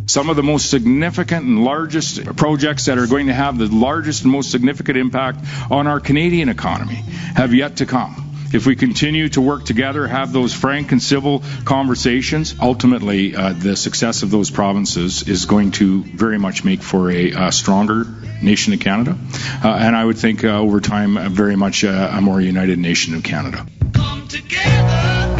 Some of the most significant and largest projects that are going to have the largest and most significant impact on our Canadian economy have yet to come. If we continue to work together, have those frank and civil conversations, ultimately the success of those provinces is going to very much make for a stronger nation of Canada. And I would think over time, very much a more united nation of Canada. Come together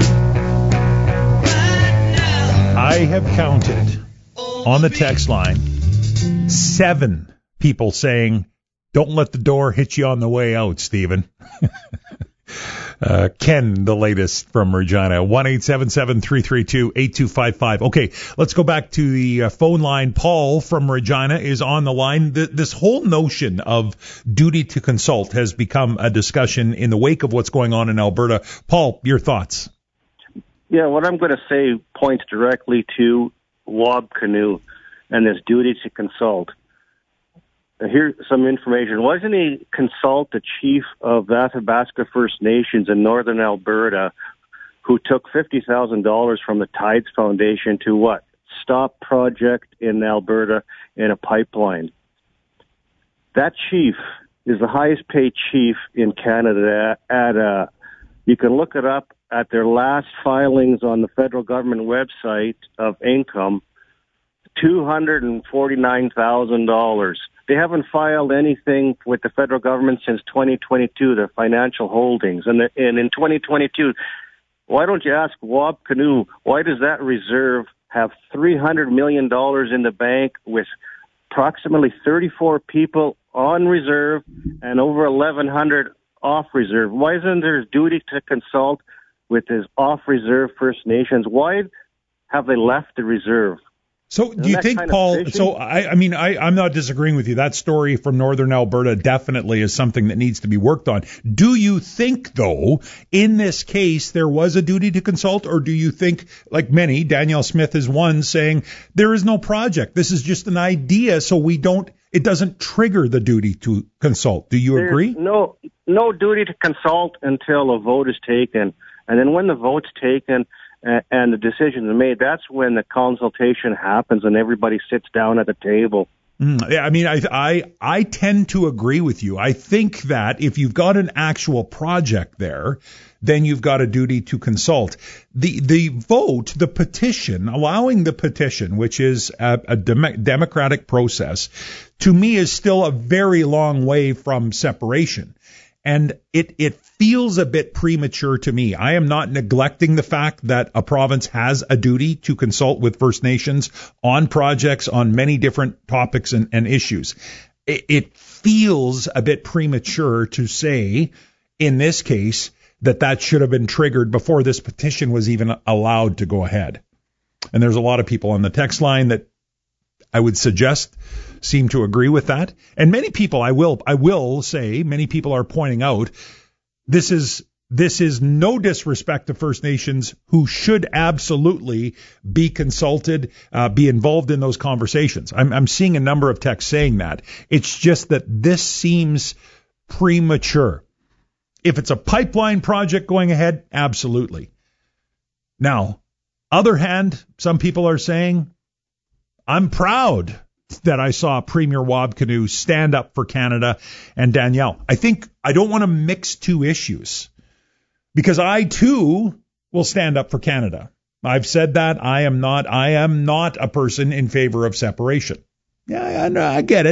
right now. I have counted on the text line 7 people saying, "Don't let the door hit you on the way out, Stephen." Ken, the latest from Regina, 1-877-332-8255. Okay, let's go back to the phone line. Paul from Regina is on the line. This whole notion of duty to consult has become a discussion in the wake of what's going on in Alberta. Paul, your thoughts? Yeah, what I'm going to say points directly to Wabkanu and this duty to consult. Here's some information. Wasn't he consult the chief of the Athabasca First Nations in northern Alberta who took $50,000 from the Tides Foundation to what? Stop project in Alberta in a pipeline. That chief is the highest paid chief in Canada you can look it up at their last filings on the federal government website of income, $249,000. They haven't filed anything with the federal government since 2022, their financial holdings. And in 2022, why don't you ask Wabkanu, why does that reserve have $300 million in the bank with approximately 34 people on reserve and over 1,100 off reserve? Why isn't there a duty to consult with his off reserve First Nations? Why have they left the reserve? So do you think, Paul, I'm not disagreeing with you. That story from northern Alberta definitely is something that needs to be worked on. Do you think, though, in this case, there was a duty to consult, or do you think, like many, Danielle Smith is one, saying there is no project, this is just an idea, so it doesn't trigger the duty to consult? Do you agree? No duty to consult until a vote is taken. And then when the vote's taken, and the decision is made, that's when the consultation happens and everybody sits down at the table. Yeah, I mean, I tend to agree with you. I think that if you've got an actual project there, then you've got a duty to consult. The vote, the petition, allowing the petition, which is a democratic process, to me is still a very long way from separation. And it feels a bit premature to me. I am not neglecting the fact that a province has a duty to consult with First Nations on projects on many different topics and issues. It feels a bit premature to say, in this case, that should have been triggered before this petition was even allowed to go ahead. And there's a lot of people on the text line that I would suggest seem to agree with that. And many people, I will say, many people are pointing out this is no disrespect to First Nations who should absolutely be consulted, be involved in those conversations. I'm seeing a number of texts saying that. It's just that this seems premature. If it's a pipeline project going ahead, absolutely. Now, other hand, some people are saying, I'm proud that I saw Premier Wabkanu stand up for Canada and Danielle. I don't want to mix two issues because I too will stand up for Canada. I've said that I am not a person in favor of separation. Yeah, I get it.